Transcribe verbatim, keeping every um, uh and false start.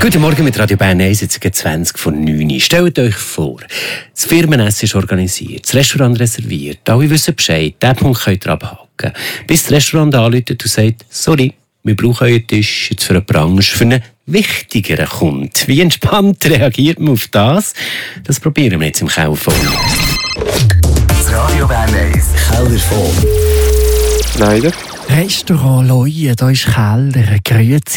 Guten Morgen mit Radio Bern eins, jetzt geht zwanzig von neun. Stellt euch vor, das Firmenessen ist organisiert, das Restaurant reserviert, alle wissen Bescheid, diesen Punkt könnt ihr abhaken. Bis das Restaurant anruft und sagt, sorry, wir brauchen euren Tisch jetzt für eine Branche, für einen wichtigeren Kunden. Wie entspannt reagiert man auf das? Das probieren wir jetzt im Kellerfon. Das Radio Bern eins Kellerfon. Leider. Restaurant Leue, da ist Keller. Grüezi.